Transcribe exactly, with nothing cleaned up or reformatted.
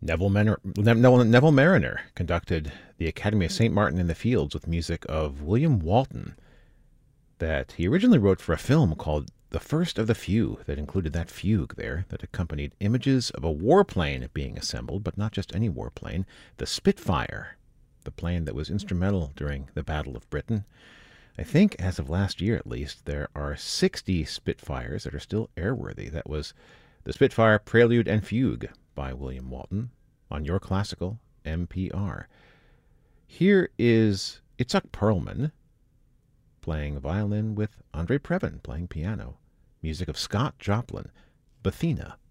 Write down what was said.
Neville, Menor- Neville, Neville Mariner conducted the Academy of Saint Martin in the Fields with music of William Walton that he originally wrote for a film called The First of the Few that included that fugue there that accompanied images of a warplane being assembled, but not just any warplane, the Spitfire, the plane that was instrumental during the Battle of Britain. I think, as of last year at least, there are sixty Spitfires that are still airworthy. That was the Spitfire Prelude and Fugue by William Walton on Your Classical N P R. Here is Itzhak Perlman playing violin with Andre Previn playing piano. Music of Scott Joplin, Bethina.